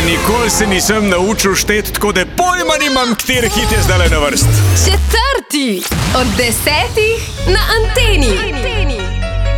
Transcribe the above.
Nikoli se nisem naučil šteti, tako da pojma nimam, kateri hit je zdaj na vrst. Četrti od 10 na Anteni.